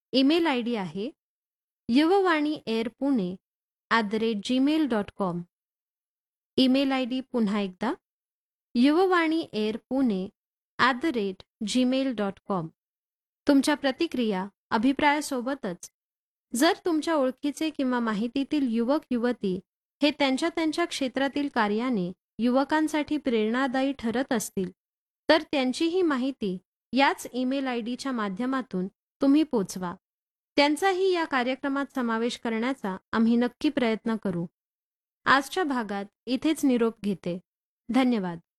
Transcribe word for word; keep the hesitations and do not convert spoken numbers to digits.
Email I D आहे Yuvvani air Pune at the rate Gmail dot com. Email I D पुन्हा एकदा Yuvvani air Pune at the rate Gmail dot com. तुमच्या प्रतिक्रिया, अभिप्रायासोबतच जर तुमच्या ओळखीचे किंवा माहितीतील युवक युवती हे त्यांच्या त्यांच्या क्षेत्रातील कार्याने युवकांसाठी प्रेरणादायी ठरत असतील, तर त्यांचीही माहिती याच ईमेल आय डीच्या माध्यमातून तुम्ही पोचवा. त्यांचाही या कार्यक्रमात समावेश करण्याचा आम्ही नक्की प्रयत्न करू. आजच्या भागात इथेच निरोप घेते. धन्यवाद.